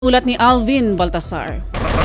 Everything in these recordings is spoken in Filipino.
Ulat ni Alvin Baltasar.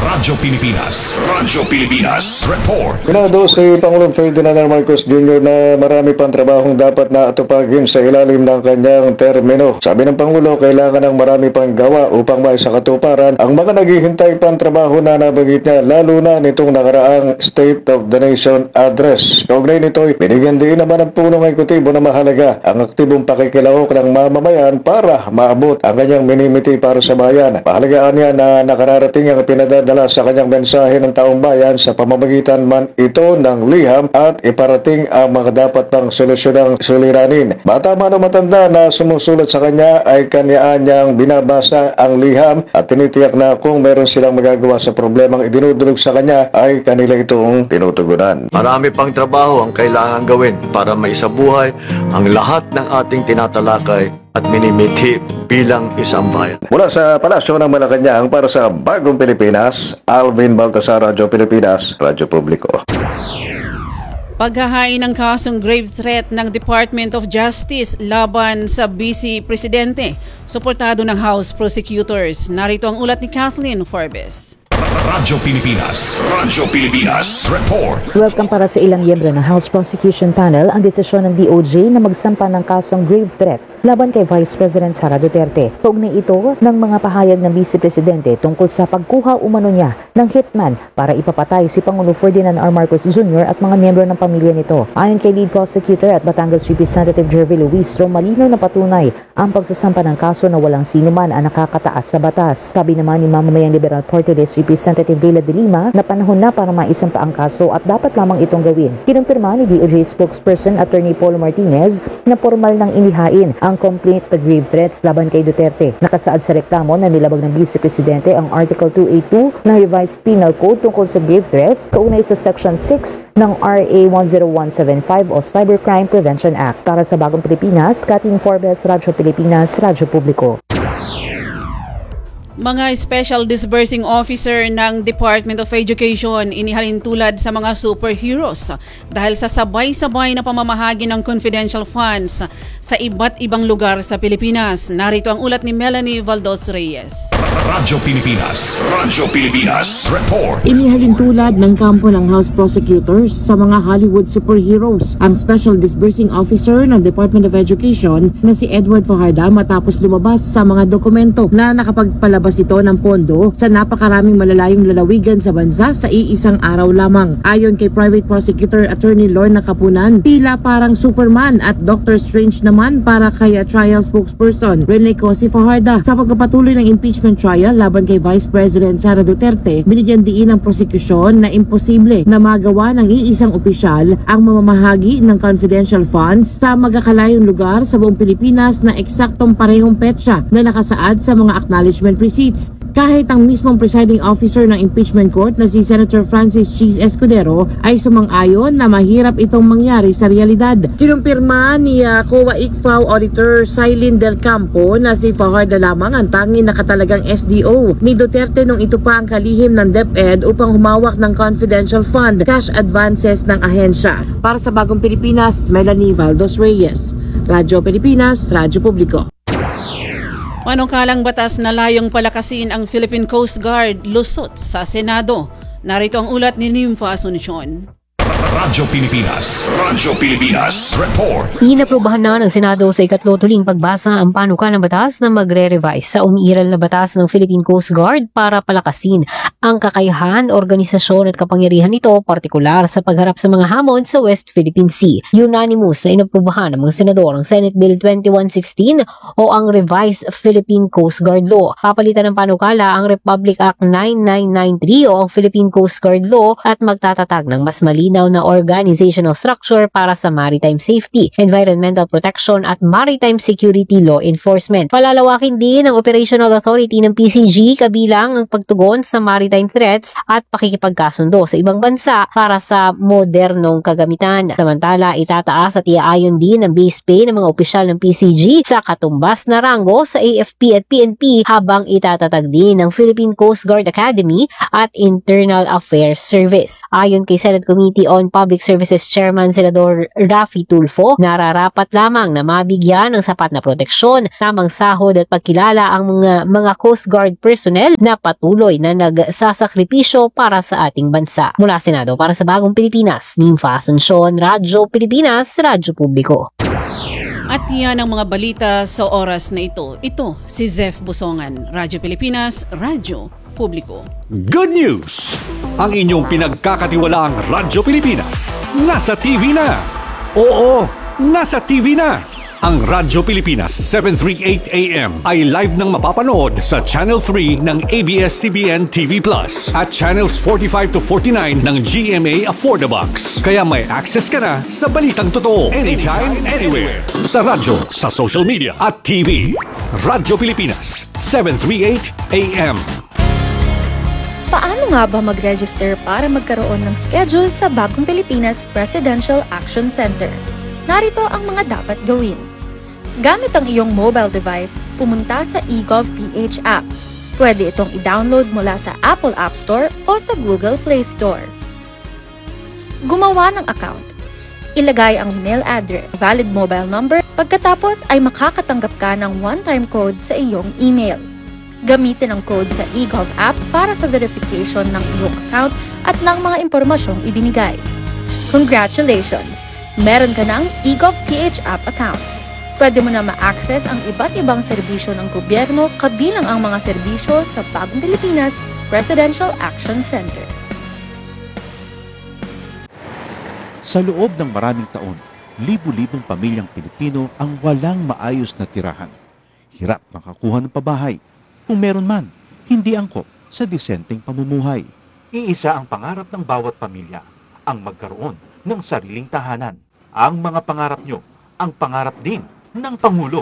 Radyo Pilipinas Report. Pinado si Pangulong Ferdinand Marcos Jr. na marami pang trabahong dapat na atupagin sa ilalim ng kanyang termino. Sabi ng Pangulo, kailangan ng marami pang gawa upang maisakatuparan ang mga naghihintay pang trabaho na nabanggit niya, lalo na nitong nakaraang State of the Nation Address. Kaugnay nito'y binigyan din naman ng punong ekutibo na mahalaga ang aktibong pakikilahok ng mamamayan para maabot ang kanyang minimiti para sa bayan. Mahalagaan niya na nakararating ang pinadadala sa kanyang mensahe ng taong bayan sa pamamagitan man ito ng liham at iparating ang mga dapat pang solusyon ng suliranin. Bata man o matanda na sumusulat sa kanya ay kanyaan niyang binabasa ang liham at tinitiyak na kung meron silang magagawa sa problemang idinudulog sa kanya ay kanila itong tinutugunan. Marami pang trabaho ang kailangan gawin para maisabuhay ang lahat ng ating tinatalakay at minimithi bilang isang bayan. Mula sa Palasyo ng Malacanang para sa Bagong Pilipinas, Alvin Baltasar, Radyo Pilipinas, Radyo Publiko. Paghahain ng kasong grave threat ng Department of Justice laban sa Vice Presidente, suportado ng House Prosecutors. Narito ang ulat ni Kathleen Forbes. Radyo Pilipinas Report. Welcome para sa ilang miyembro ng House Prosecution Panel ang desisyon ng DOJ na magsampa ng kasong grave threats laban kay Vice President Sara Duterte. Kaugnay ito ng mga pahayag ng Vice Presidente tungkol sa pagkuha umano niya ng hitman para ipapatay si Pangulo Ferdinand R. Marcos Jr. at mga miyembro ng pamilya nito. Ayon kay Lead Prosecutor at Batangas Representative Jervy Luistro, malinaw na patunay ang pagsasampa ng kaso na walang sinuman ang nakakataas sa batas. Sabi naman ni Mamamayang Liberal Party List Representative Leila de Lima na panahon na para maisampa ang kaso at dapat lamang itong gawin. Kinumpirma ni DOJ spokesperson Attorney Paul Martinez na formal nang inihain ang complaint to grave threats laban kay Duterte. Nakasaad sa reklamo na nilabag ng Vice Presidente ang Article 282 ng Revised Penal Code tungkol sa grave threats kaunay sa Section 6 ng RA 10175 o Cybercrime Prevention Act. Para sa Bagong Pilipinas, Kathleen Forbes, Radyo Pilipinas, Radyo Publiko. Mga Special Disbursing Officer ng Department of Education inihalin tulad sa mga superheroes dahil sa sabay-sabay na pamamahagi ng confidential funds sa iba't ibang lugar sa Pilipinas. Narito ang ulat ni Melanie Valdos Reyes. Radyo Pilipinas Report. Inihalin tulad ng kampo ng House Prosecutors sa mga Hollywood superheroes ang Special Disbursing Officer ng Department of Education na si Edward Fajarda matapos lumabas sa mga dokumento na nakapagpalabas ito ng pondo sa napakaraming malalayong lalawigan sa bansa sa iisang araw lamang. Ayon kay Private Prosecutor Attorney Lorna Capunan, tila parang Superman at Dr. Strange naman para kay trial spokesperson Rene Cosi Fajarda. Sa pagpapatuloy ng impeachment trial laban kay Vice President Sara Duterte, binigyan diin ng prosekusyon na imposible na magawa ng iisang opisyal ang mamamahagi ng confidential funds sa magkakalayong lugar sa buong Pilipinas na eksaktong parehong petsa na nakasaad sa mga acknowledgement receipts. Kahit ang mismong presiding officer ng impeachment court na si Senator Francis Cheese Escudero ay sumang-ayon na mahirap itong mangyari sa realidad. Kinumpirma ni COA ICFAO Auditor Silene Del Campo na si Fajarda lamang ang tanging nakatalagang SDO ni Duterte nung ito pa ang kalihim ng DepEd upang humawak ng confidential fund cash advances ng ahensya. Para sa Bagong Pilipinas, Melanie Valdos Reyes, Radyo Pilipinas, Radyo Publiko. Panukalang batas na layong palakasin ang Philippine Coast Guard lusot sa Senado. Narito ang ulat ni Nympha Asuncion. Radyo Pilipinas Report. Inaprubahan na ng Senado sa ikatlo tuling pagbasa ang panukalang batas na magre-revise sa umiiral na batas ng Philippine Coast Guard para palakasin ang kakayahan, organisasyon at kapangyarihan nito, partikular sa pagharap sa mga hamon sa West Philippine Sea. Unanimous na inaprubahan ng mga senador ang Senate Bill 2116 o ang Revised Philippine Coast Guard Law. Papalitan ng panukala ang Republic Act 9993 o ang Philippine Coast Guard Law at magtatatag ng mas malinaw na organizational structure para sa maritime safety, environmental protection at maritime security law enforcement. Palalawakin din ang operational authority ng PCG kabilang ang pagtugon sa maritime threats at pakikipagkasundo sa ibang bansa para sa modernong kagamitan. Samantala, itataas at iaayon din ang base pay ng mga opisyal ng PCG sa katumbas na ranggo sa AFP at PNP habang itatatag din ng Philippine Coast Guard Academy at Internal Affairs Service. Ayon kay Senate Committee on on Public Services Chairman Senador Raffy Tulfo, nararapat lamang na mabigyan ng sapat na proteksyon, tamang sahod at pagkilala ang mga Coast Guard personnel na patuloy na nagsasakripisyo para sa ating bansa. Mula Senado para sa Bagong Pilipinas, Nympha Asuncion, Radyo Pilipinas, Radyo Publiko. At yan ang mga balita sa oras na ito. Ito si Zef Busongan, Radyo Pilipinas, Radyo Publiko. Good news! Ang inyong pinagkakatiwalaang Radyo Pilipinas nasa TV na. Oo, nasa TV na. Ang Radyo Pilipinas 738 AM ay live nang mapapanood sa Channel 3 ng ABS-CBN TV Plus at Channels 45 to 49 ng GMA Affordabox. Kaya may access ka na sa balitang totoo anytime, anywhere. Sa radyo, sa social media at TV. Radyo Pilipinas 738 AM. Paano nga ba mag-register para magkaroon ng schedule sa Bagong Pilipinas Presidential Action Center? Narito ang mga dapat gawin. Gamit ang iyong mobile device, pumunta sa eGovPH app. Pwede itong i-download mula sa Apple App Store o sa Google Play Store. Gumawa ng account. Ilagay ang email address, valid mobile number, pagkatapos ay makakatanggap ka ng one-time code sa iyong email. Gamitin ang code sa eGov app para sa verification ng iyong account at ng mga impormasyong ibinigay. Congratulations! Meron ka ng eGovPH app account. Pwede mo na ma-access ang iba't ibang serbisyo ng gobyerno kabilang ang mga serbisyo sa Bagong Pilipinas Presidential Action Center. Sa loob ng maraming taon, libu-libong pamilyang Pilipino ang walang maayos na tirahan. Hirap makakuha ng pabahay. Kung meron man, hindi angkop sa disenteng pamumuhay. Iisa ang pangarap ng bawat pamilya, ang magkaroon ng sariling tahanan. Ang mga pangarap nyo, ang pangarap din ng Pangulo.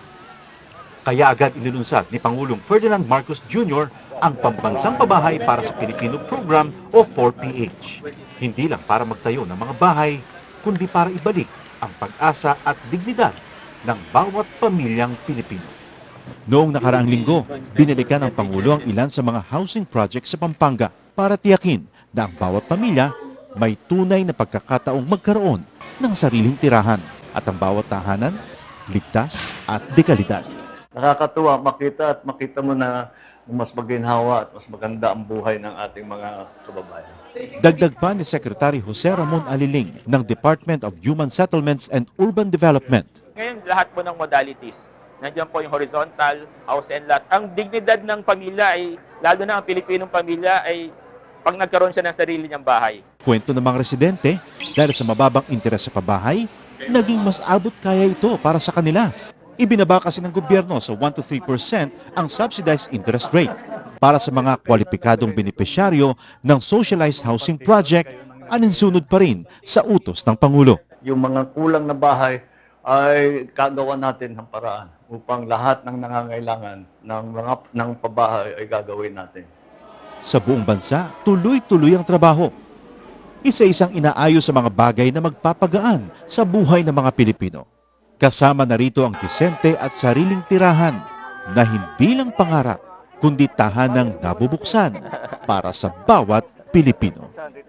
Kaya agad inilunsad ni Pangulong Ferdinand Marcos Jr. ang Pambansang Pabahay para sa Pilipino Program o 4PH. Hindi lang para magtayo ng mga bahay, kundi para ibalik ang pag-asa at dignidad ng bawat pamilyang Pilipino. Noong nakaraang linggo, binalikan ng Pangulo ang ilan sa mga housing projects sa Pampanga para tiyakin na ang bawat pamilya may tunay na pagkakataong magkaroon ng sariling tirahan at ang bawat tahanan, ligtas at dekalidad. Nakakatuwa makita mo na mas maginhawa at mas maganda ang buhay ng ating mga kababayan. Dagdag pa ni Secretary Jose Ramon Aliling ng Department of Human Settlements and Urban Development. Ngayon, lahat po ng modalities. Nandiyan po yung horizontal, house and lot. Ang dignidad ng pamilya ay, lalo na ang Pilipinong pamilya ay pag nagkaroon siya ng sarili niyang bahay. Kwento ng mga residente, dahil sa mababang interes sa pabahay, naging mas abot kaya ito para sa kanila. Ibinaba kasi ng gobyerno sa 1 to 3% ang subsidized interest rate para sa mga kwalipikadong benepisyaryo ng socialized housing project, aninsunod pa rin sa utos ng Pangulo. Yung mga kulang na bahay ay kagawa natin ng paraan upang lahat ng nangangailangan ng pabahay ay gagawin natin. Sa buong bansa, tuloy-tuloy ang trabaho. Isa-isang inaayos sa mga bagay na magpapagaan sa buhay ng mga Pilipino. Kasama na rito ang disente at sariling tirahan na hindi lang pangarap, kundi tahanang nabubuksan para sa bawat Pilipino.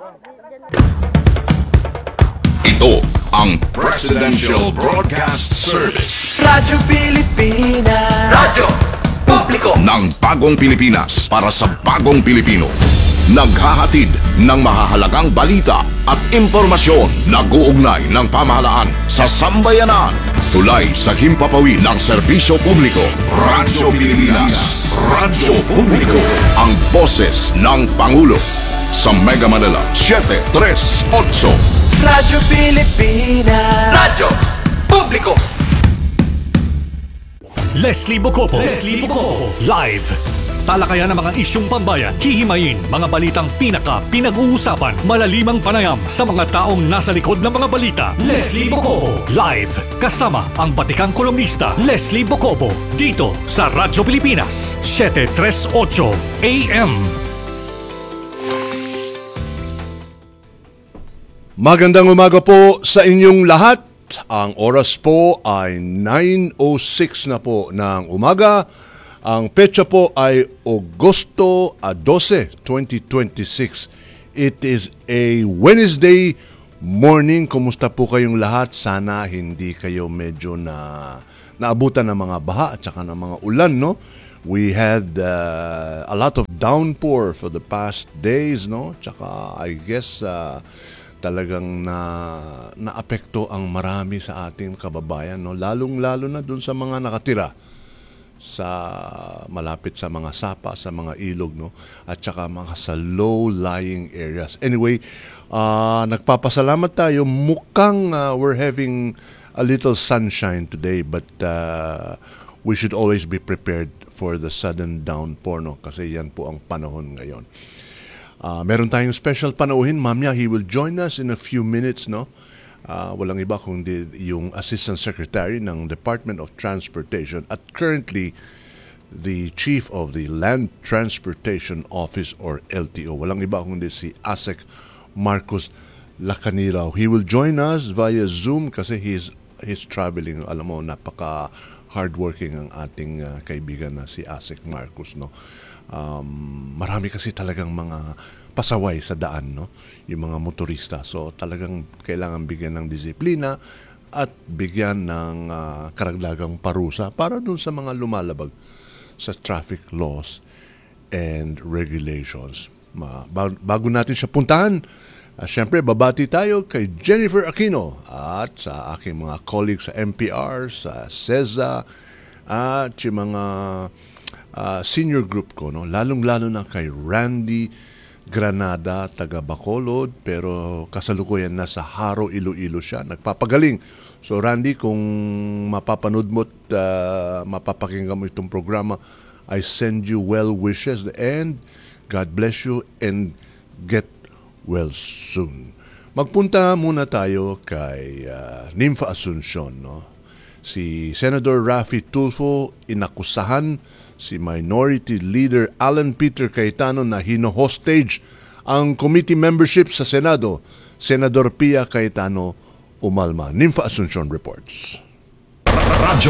Ito ang Presidential Broadcast Service. Radyo Pilipinas. Radyo Publiko Ng Bagong Pilipinas para sa Bagong Pilipino. Naghahatid ng mahahalagang balita at impormasyon na guugnay ng pamahalaan sa sambayanan. Tulay sa himpapawid ng serbisyo publiko. Radyo Pilipinas. Radyo Publiko. Ang boses ng Pangulo. Sa Mega Manila, 738. Radyo Pilipinas. Radyo Publiko. Leslie Bocopo. Live. Talakayan ng mga isyong pambayan, hihimayin mga balitang pinag-uusapan, malalimang panayam sa mga taong nasa likod ng mga balita. Leslie Bocopo. Live. Kasama ang batikang kolumnista Leslie Bocopo. Dito sa Radyo Pilipinas, 738 AM. Magandang umaga po sa inyong lahat. Ang oras po ay 9:06 na po ng umaga. Ang petsa po ay Agosto 12, 2026. It is a Wednesday, morning. Kumusta po kayong lahat? Sana hindi kayo medyo naabutan ng mga baha at saka ng mga ulan, no? We had a lot of downpour for the past days, no? Tsaka I guess talagang naapekto ang marami sa ating kababayan, no? Lalong-lalo na dun sa mga nakatira sa malapit sa mga sapa, sa mga ilog, no? At saka mga sa low-lying areas. Anyway, nagpapasalamat tayo. Mukhang we're having a little sunshine today, but we should always be prepared for the sudden downpour, no? Kasi yan po ang panahon ngayon. Meron tayong special panauhin. Mamaya, he will join us in a few minutes, no? Walang iba kundi yung Assistant Secretary ng Department of Transportation at currently the Chief of the Land Transportation Office or LTO. Walang iba kundi si ASEC Marcos Lacaniraw. He will join us via Zoom kasi he's traveling. Alam mo, napaka hardworking ang ating kaibigan na si ASEC Marcos, no? Marami kasi talagang mga pasaway sa daan, no? Yung mga motorista. So talagang kailangan bigyan ng disiplina at bigyan ng karagdagang parusa para dun sa mga lumalabag sa traffic laws and regulations. Bago natin siya puntahan, syempre babati tayo kay Jennifer Aquino at sa aking mga colleagues sa NPR, sa SEZA at yung mga senior group ko, no? Lalong-lalo na kay Randy Granada, taga Bacolod, pero kasalukuyan na sa Haro, Iloilo siya. Nagpapagaling. So Randy, kung mapapanood mo at mapapakinggan mo itong programa, I send you well wishes and God bless you and get well soon. Magpunta muna tayo kay Nympha Asuncion, no? Si Senator Raffy Tulfo inakusahan si Minority Leader Alan Peter Cayetano na hino-hostage ang committee membership sa Senado. Senador Pia Cayetano umalma. Nympha Asuncion reports. Radyo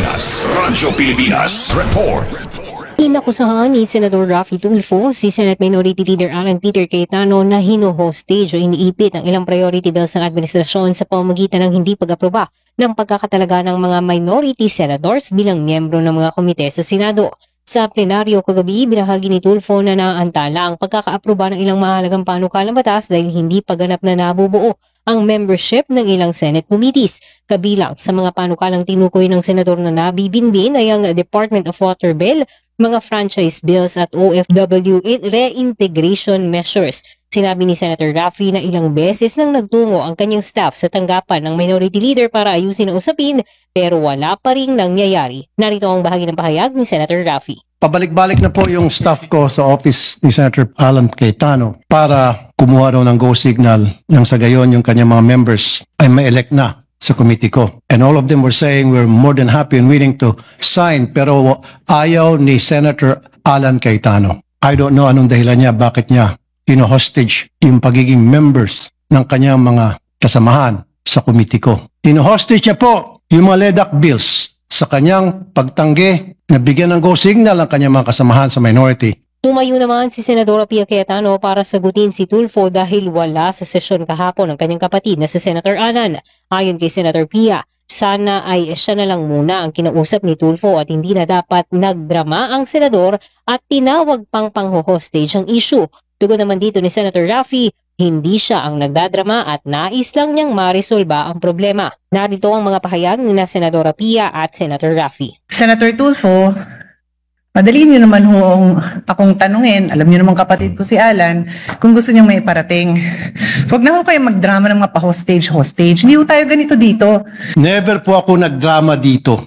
Pilipinas report. Inakusahan ni Senator Raffy Tulfo si Senate Minority Leader Alan Peter Cayetano na hino-hostage o iniipit ang ilang priority bills ng administrasyon sa pamamagitan ng hindi pag-aproba ng pagkakatalaga ng mga minority senators bilang miyembro ng mga komite sa Senado. Sa plenaryo kagabi, binahagi ni Tulfo na naantala ang pagkakaaproba ng ilang mahalagang panukalang batas dahil hindi pa ganap na nabubuo ang membership ng ilang Senate committees. Kabilang sa mga panukalang tinukoy ng senador na nabibinbin ay ang Department of Water Bill, mga franchise bills at OFW reintegration measures. Sinabi ni Senator Raffy na ilang beses nang nagtungo ang kanyang staff sa tanggapan ng Minority Leader para ayusin ang usapin pero wala pa ring nangyayari. Narito ang bahagi ng pahayag ni Senator Raffy. Pabalik-balik na po yung staff ko sa office ni Senator Alan Cayetano para kumuha raw ng go signal nang sa gayon yung kanyang mga members ay ma-elect na sa committee ko. And all of them were saying we're more than happy and willing to sign pero ayaw ni Senator Alan Cayetano. I don't know anong dahilan niya, bakit niya hostage yung pagiging members ng kanyang mga kasamahan sa committee ko. Hostage niya po yung mga LEDAC bills sa kanyang pagtanggi na bigyan ng go signal ang kanyang mga kasamahan sa minority. Tumayo naman si Senadora Pia Cayetano para sagutin si Tulfo dahil wala sa sesyon kahapon ang kanyang kapatid na si Senator Alan. Ayon kay Senator Pia, sana ay siya na lang muna ang kinausap ni Tulfo at hindi na dapat nagdrama ang senador at tinawag pang pang-hostage ang issue. Tugon naman dito ni Senator Raffy, hindi siya ang nagdadrama at nais lang niyang marisolba ang problema. Narito ang mga pahayag ni Senadora Pia at Senator Raffy. Senator Tulfo, madali niyo naman akong tanungin, alam niyo naman kapatid ko si Alan, kung gusto niyang may parating. Huwag na kayo magdrama ng mga pa-hostage. Hindi tayo ganito dito. Never po ako nagdrama dito.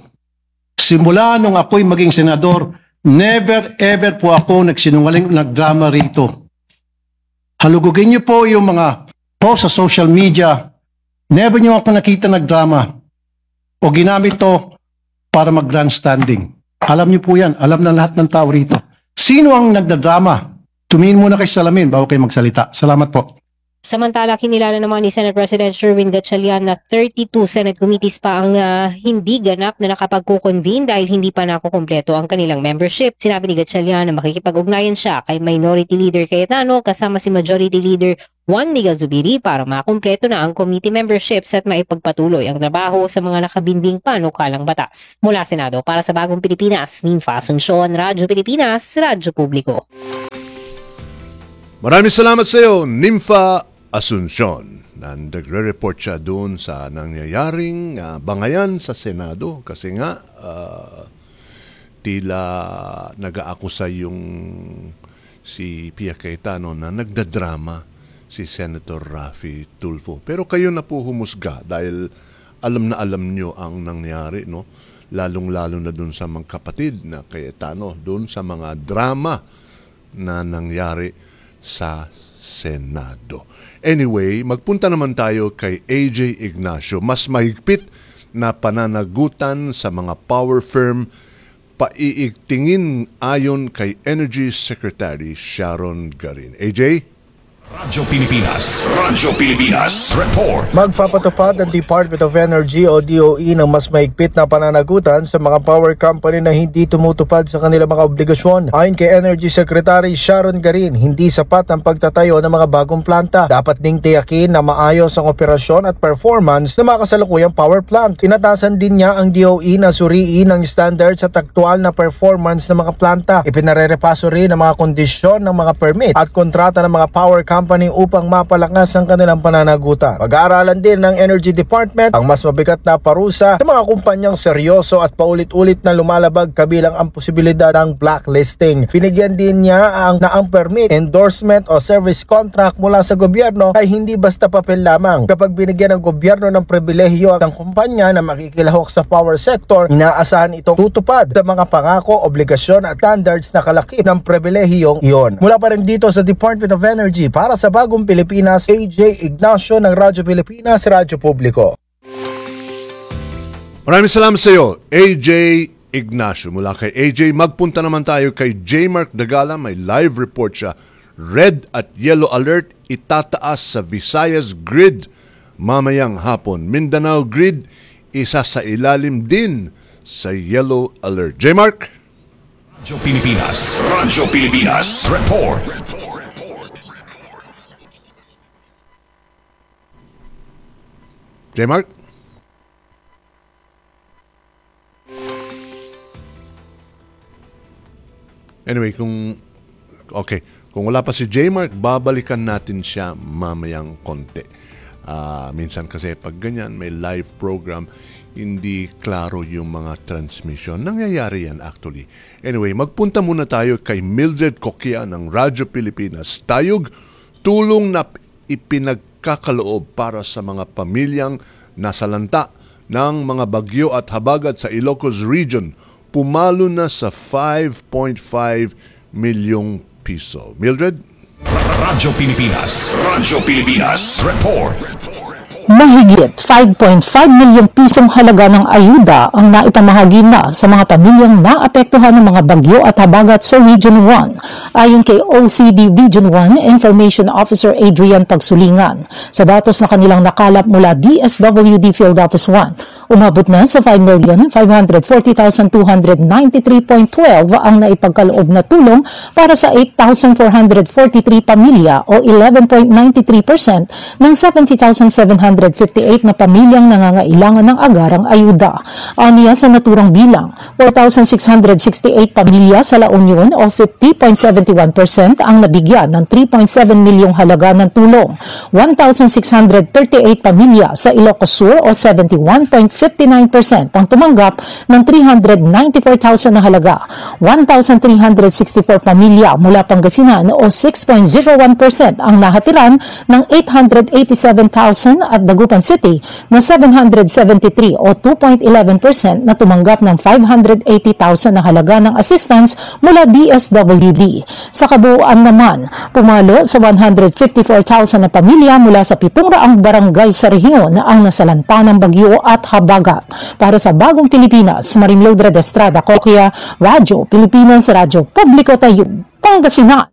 Simula nung ako'y maging senador, never ever po ako nagsinungaling nagdrama rito. Halugugin niyo po yung mga post sa social media. Never niyo ako nakita nagdrama o ginamit to para mag-grandstanding. Alam niyo po yan. Alam na lahat ng tao rito. Sino ang nagdadrama? Tumingin muna kayo sa salamin bago kayo magsalita. Salamat po. Samantala, kinilala naman ni Senate President Sherwin Gatchalian na 32 Senate committees pa ang hindi ganap na nakapagko-convene dahil hindi pa nakukumpleto ang kanilang membership. Sinabi ni Gatchalian na makikipag-ugnayan siya kay Minority Leader Cayetano kasama si Majority Leader Juan Miguel Zubiri para makumpleto na ang committee memberships at maipagpatuloy ang trabaho sa mga nakabinding panukalang batas. Mula Senado para sa Bagong Pilipinas, Nympha Asuncion, Radyo Pilipinas, Radyo Publiko. Maraming salamat sa iyo, Nympha Asuncion. Nagre-report siya doon sa nangyayaring bangayan sa Senado kasi nga tila nag-aakusa yung si Pia Cayetano na nagdadrama si Senator Raffy Tulfo. Pero kayo na po humusga dahil alam na alam nyo ang nangyari, no? Lalong-lalo na dun sa mga kapatid na Cayetano, dun sa mga drama na nangyari sa Senado. Anyway, magpunta naman tayo kay AJ Ignacio. Mas mahigpit na pananagutan sa mga power firm paiigtingin ayon kay Energy Secretary Sharon Garin. AJ? Radyo Pilipinas Report. Magpapatupad ang Department of Energy o DOE ng mas mahigpit na pananagutan sa mga power company na hindi tumutupad sa kanilang mga obligasyon. Ayon kay Energy Secretary Sharon Garin, hindi sapat ang pagtatayo ng mga bagong planta. Dapat ding tiyakin na maayos ang operasyon at performance ng mga kasalukuyang power plant. Tinatasan din niya ang DOE na suriin ang standards at aktual na performance ng mga planta. Ipinarerepaso rin ang mga kondisyon ng mga permit at kontrata ng mga power company upang mapalakas ang kanilang pananagutan. Pag-aaralan din ng Energy Department ang mas mabigat na parusa sa mga kumpanyang seryoso at paulit-ulit na lumalabag kabilang ang posibilidad ng blacklisting. Binigyan din niya ang permit, endorsement o service contract mula sa gobyerno ay hindi basta papel lamang. Kapag binigyan ng gobyerno ng pribilehiyo ng kumpanya na makikilahok sa power sector, inaasahan itong tutupad sa mga pangako, obligasyon at standards na kalakip ng pribilehiyong iyon. Mula pa rin dito sa Department of Energy, para sa Bagong Pilipinas, AJ Ignacio ng Radyo Pilipinas, Radyo Publiko. Maraming salamat sa iyo, AJ Ignacio. Mula kay AJ, magpunta naman tayo kay J. Mark Dagala. May live report siya. Red at yellow alert itataas sa Visayas grid mamayang hapon. Mindanao grid isa sa ilalim din sa yellow alert. J. Mark? Radyo Pilipinas Report. J. Mark? Anyway, kung wala pa si J. Mark, babalikan natin siya mamayang konti. Minsan kasi pag ganyan, may live program, hindi klaro yung mga transmission. Nangyayari yan actually. Anyway, magpunta muna tayo kay Mildred Coquia ng Radyo Pilipinas. Tayog, tulong na ipinagkakaloob para sa mga pamilyang nasalanta ng mga bagyo at habagat sa Ilocos Region. Pumalo na sa 5.5 milyong piso. Mildred? Radyo Pilipinas Report. Mahigit 5.5 milyong pisong halaga ng ayuda ang naipamahagi na sa mga pamilyang naapektuhan ng mga bagyo at habagat sa Region 1. Ayon kay OCD Region 1 Information Officer Adrian Pagsulingan, sa datos na kanilang nakalap mula DSWD Field Office 1, umabot na sa 5,540,293.12 ang naipagkaloob na tulong para sa 8,443 pamilya o 11.93% ng 70,758 na pamilyang nangangailangan ng agarang ayuda. Aniya sa naturang bilang, 4,668 pamilya sa La Union o 50.71% ang nabigyan ng 3.7 milyong halaga ng tulong. 1,638 pamilya sa Ilocos Sur o 71.59% ang tumanggap ng 394,000 na halaga. 1,364 pamilya mula Pangasinan o 6.01% ang nahatiran ng 887,000 at Dagupan City na 773 o 2.11% na tumanggap ng 580,000 na halaga ng assistance mula DSWD. Sa kabuuan naman, pumalo sa 154,000 na pamilya mula sa 700 barangay sa rehiyon ang nasalanta ng bagyo at habagat. Para sa Bagong Pilipinas, Marimildred Estrada Coquia, Radyo Pilipinas, Radyo Publiko Tayub, Pangasinan.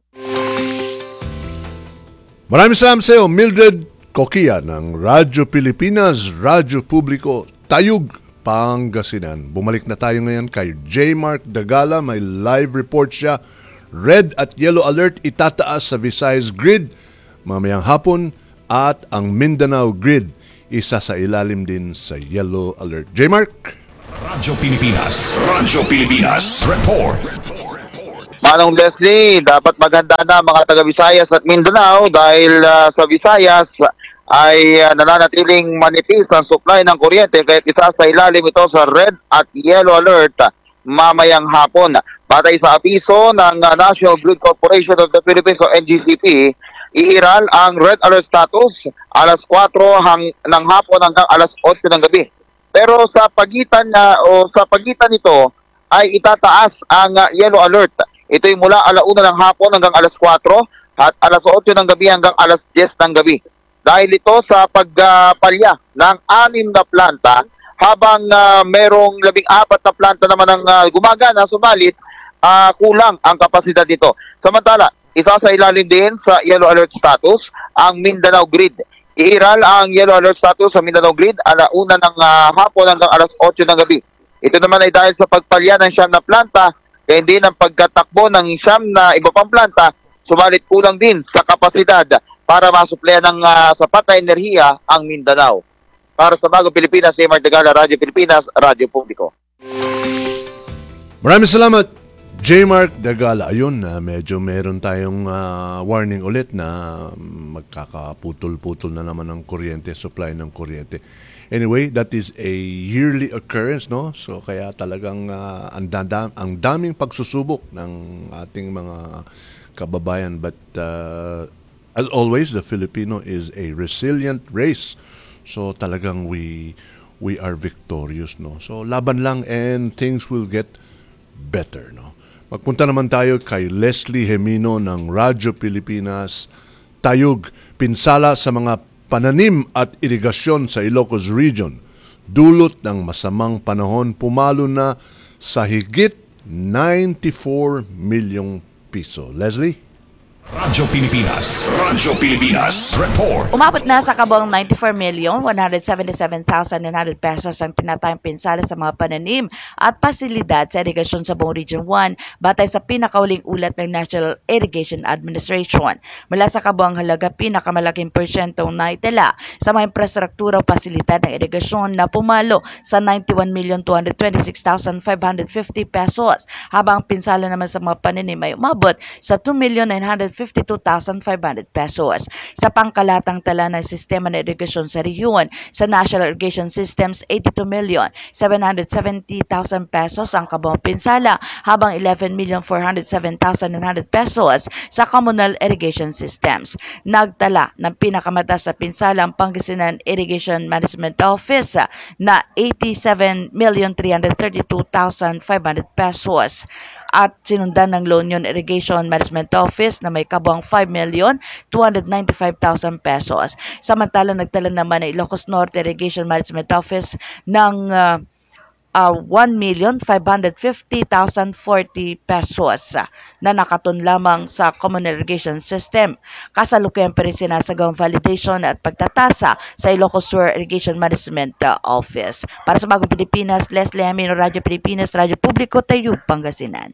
Maraming salamat sa iyo, Mildred Coquia ng Radyo Pilipinas, Radyo Publiko, Tayug, Pangasinan. Bumalik na tayo ngayon kay J. Mark Dagala. May live report siya. Red at yellow alert itataas sa Visayas grid mamayang hapon at ang Mindanao Grid isa sa ilalim din sa yellow alert. J-Mark? Radyo Pilipinas Report. Manong Leslie, dapat maganda na mga taga-Visayas at Mindanao dahil sa Visayas ay nananatiling manipis ang supply ng kuryente kaya isa sa ilalim ito sa red at yellow alert mamayang hapon. Batay sa abiso ng National Grid Corporation of the Philippines o NGCP, iiral ang red alert status alas 4 ng hapon hanggang alas 8 ng gabi. Pero sa pagitan nito ay itataas ang yellow alert. Ito'y mula alauna ng hapon hanggang alas 4 at alas 8 ng gabi hanggang alas 10 ng gabi. Dahil ito sa pagpalya ng 6 na planta habang merong 14 na planta naman ang gumagana, subalit kulang ang kapasidad nito. Samantala, isa sa ilalim din sa yellow alert status ang Mindanao Grid. Iiral ang yellow alert status sa Mindanao Grid alauna ng hapon hanggang alas 8 ng gabi. Ito naman ay dahil sa pagpalya ng 9 na planta kaya hindi ng pagkatakbo ng 9 na iba pang planta, subalit kulang din sa kapasidad para masuplayan ng sapat na enerhiya ang Mindanao. Para sa Bagong Pilipinas, J-Mark Dagala, Radyo Pilipinas, Radyo Publiko. Maraming salamat, J-Mark Dagala. Ayun, medyo meron tayong warning ulit na magkakaputol-putol na naman ng kuryente, supply ng kuryente. Anyway, that is a yearly occurrence, no? So kaya talagang ang daming pagsusubok ng ating mga kababayan. But as always, the Filipino is a resilient race. So talagang we are victorious, no? So laban lang and things will get better, no? Magpunta naman tayo kay Leslie Gemino ng Radyo Pilipinas. Tayug, pinsala sa mga pananim at irigasyon sa Ilocos Region. Dulot ng masamang panahon, pumalo na sa higit 94 milyong piso. Leslie? Radyo Pilipinas Report. Umabot na sa kabuang 94,177,900 pesos ang tinatayang pinsala sa mga pananim at pasilidad sa irigasyon sa buong Region 1 batay sa pinakauling ulat ng National Irrigation Administration. Mula sa kabuang halaga, pinakamalaking porsyentong naitala sa mga infrastruktura o pasilidad ng irigasyon na pumalo sa 91,226,550 pesos habang pinsala naman sa mga pananim ay umabot sa 2,952,500 pesos. Sa pangkalatang tala ng sistema ng irigasyon sa rehiyon, sa National Irrigation Systems, 82,770,000 pesos ang kabuang pinsala, habang 11,407,900 pesos sa Communal Irrigation Systems. Nagtala ng pinakamataas sa pinsala ang Pangasinan Irrigation Management Office na 87,332,500 pesos. At sinundan ng La Union Irrigation Management Office na may kabuang 5,295,000 pesos. Samantala, nagtala naman ng Ilocos Norte Irrigation Management Office ng 1,550,040 pesos na nakatun lamang sa Common Irrigation System. Kasalukuyan pa rin sinasagawang validation at pagtatasa sa Ilocos Sur Irrigation Management Office. Para sa Bagong Pilipinas, Leslie Gemino, Radyo Pilipinas, Radyo Publiko, Tayub, Pangasinan.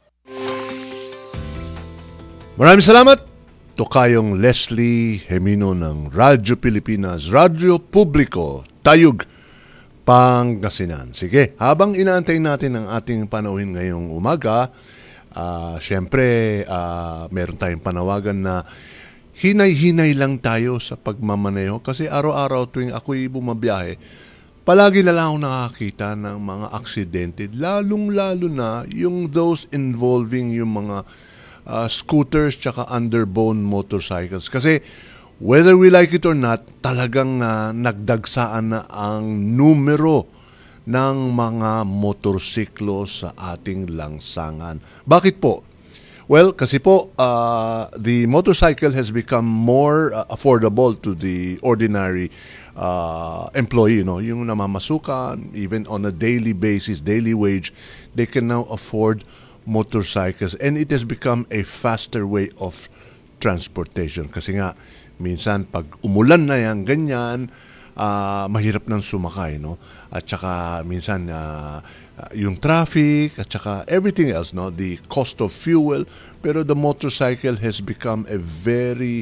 Maraming salamat, Tokayong Leslie Gemino ng Radyo Pilipinas, Radyo Publiko, Tayug, Pangasinan. Sige, habang inaantay natin ang ating panauhin ngayong umaga, syempre meron tayong panawagan na hinay-hinay lang tayo sa pagmamaneho kasi araw-araw tuwing ako'y bumabiyahe, palagi na lang ako nakakita ng mga aksidente, lalong-lalo na yung those involving yung mga scooters tsaka underbone motorcycles. Kasi whether we like it or not, talagang nagdagsaan na ang numero ng mga motorsiklo sa ating langsangan. Bakit po? Well, kasi po, the motorcycle has become more affordable to the ordinary employee, no? Yung namamasukan, even on a daily basis, daily wage, they can now afford motorcycles, and it has become a faster way of transportation. Kasi nga, minsan pag umulan na yan, ganyan, mahirap nang sumakay, no? At saka minsan yung traffic at saka everything else, no? The cost of fuel, pero the motorcycle has become a very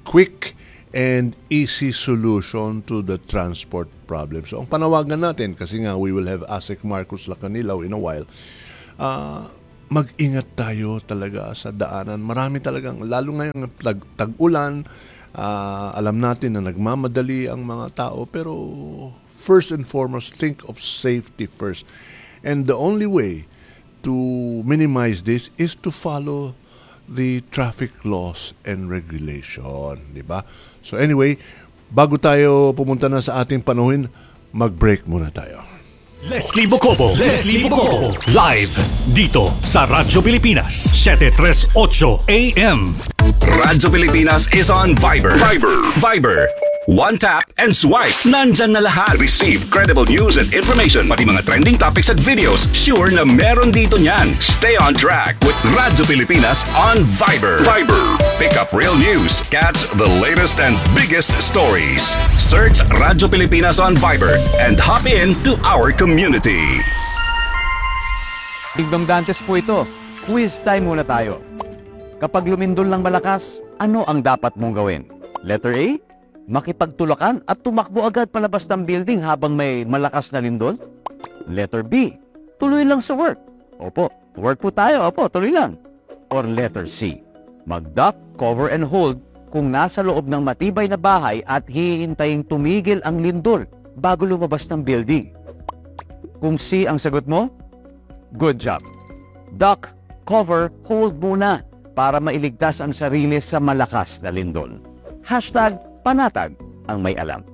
quick and easy solution to the transport problem. So ang panawagan natin, kasi nga we will have ASEC Marcos Lacanilaw in a while, mag-ingat tayo talaga sa daanan. Marami talagang, lalo ngayong tag-ulan, alam natin na nagmamadali ang mga tao, pero first and foremost, think of safety first. And the only way to minimize this is to follow the traffic laws and regulation, di ba? So anyway, bago tayo pumunta na sa ating panuhin, mag-break muna tayo. Leslie Bocobo, live dito sa Radyo Pilipinas, 738 AM. Radyo Pilipinas is on Viber. One tap and swipe. Nandyan na lahat. Receive credible news and information. Pati mga trending topics at videos. Sure na meron dito niyan. Stay on track with Radyo Pilipinas on Viber. Pick up real news. Catch the latest and biggest stories. Search Radyo Pilipinas on Viber and hop in to our community. Digdong Dantes po ito. Quiz time muna tayo. Kapag lumindol ng malakas, ano ang dapat mong gawin? Letter A, makipagtulakan at tumakbo agad palabas ng building habang may malakas na lindol? Letter B, tuloy lang sa work. Opo, work po tayo. Opo, tuloy lang. Or letter C, mag-duck, cover and hold kung nasa loob ng matibay na bahay at hihintaying tumigil ang lindol bago lumabas ng building. Kung C ang sagot mo, good job. Duck, cover, hold muna para mailigtas ang sarili sa malakas na lindol. Hashtag panatag ang may alam.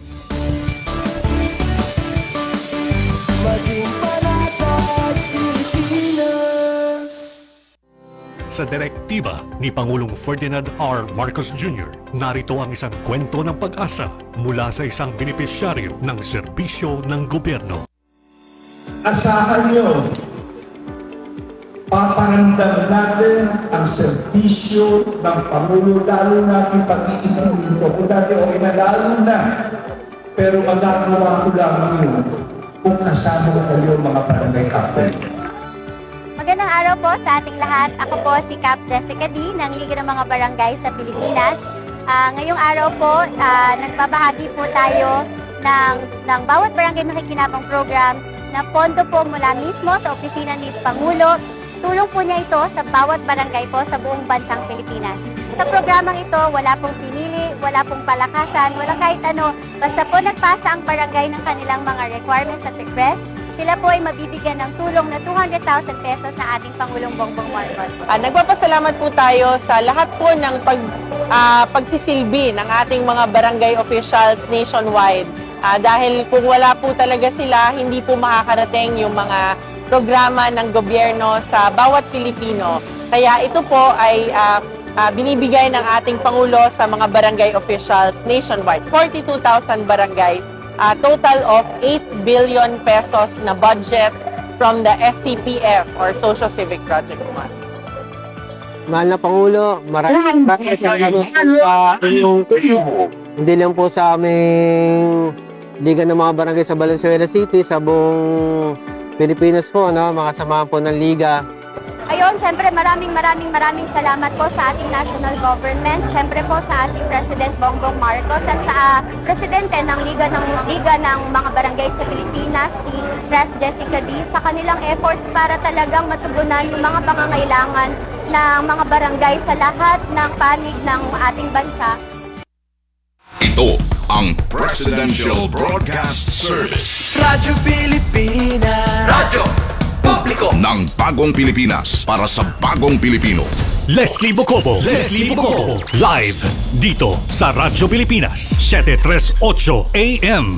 Sa direktiba ni Pangulong Ferdinand R. Marcos Jr., narito ang isang kwento ng pag-asa mula sa isang benepisyaryo ng serbisyo ng gobyerno. Asahan nyo, paparamdam natin ang serbisyo ng Pangulo, lalo natin pag-iibig dito. Kung dati okay na, lalo na. Pero magagawa ko lang yun kung kasama kayo mga barangay captain. Magandang araw po sa ating lahat. Ako po si Cap Jessica D. ng Liga ng mga Barangay sa Pilipinas. Ngayong araw po, nagbabahagi po tayo ng bawat barangay makikinabang program na pondo po mula mismo sa opisina ni Pangulo. Tulong po niya ito sa bawat barangay po sa buong bansang Pilipinas. Sa programang ito, wala pong pinili, wala pong palakasan, wala kahit ano. Basta po nagpasa ang barangay ng kanilang mga requirements at request, sila po ay mabibigyan ng tulong na 200,000 pesos na ating Pangulong Bongbong Marcos. Nagpapasalamat po tayo sa lahat po ng pagsisilbi ng ating mga barangay officials nationwide. Dahil kung wala po talaga sila, hindi po makakarating yung mga programa ng gobyerno sa bawat Pilipino. Kaya ito po ay binibigay ng ating Pangulo sa mga barangay officials nationwide. 42,000 barangays, total of 8 billion pesos na budget from the SCPF or Social Civic Projects Fund. Mahal na Pangulo, maraming salamat sa inyong tulong. Hindi lang po sa aming Liga ng mga Barangay sa Valenzuela City, sa buong Pilipinas po, mga samahan po ng Liga. Ayun, syempre maraming salamat po sa ating national government, syempre po sa ating President Bongbong Marcos at sa Presidente ng Liga ng mga Barangay sa Pilipinas, si Pres Jessica D, sa kanilang efforts para talagang matugunan yung mga pangangailangan ng mga barangay sa lahat ng panig ng ating bansa. Ito ang Presidential Broadcast Service. Radyo Pilipinas. Radyo Publiko ng bagong Pilipinas para sa bagong Pilipino. Leslie Bocobo, live dito sa Radyo Pilipinas, 738 AM.